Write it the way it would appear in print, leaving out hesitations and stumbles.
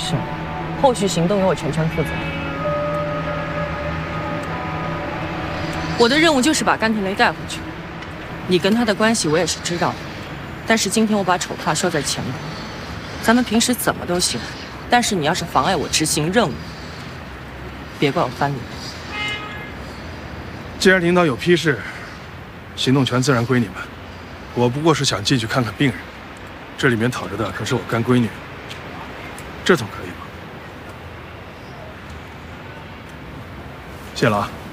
事，后续行动由我全权负责。我的任务就是把甘腾雷带回去。你跟他的关系我也是知道的，但是今天我把丑话说在前头，咱们平时怎么都行，但是你要是妨碍我执行任务，别怪我翻脸。 既然领导有批示，行动权自然归你们。我不过是想进去看看病人，这里面躺着的可是我干闺女，这总可以吧？谢了啊。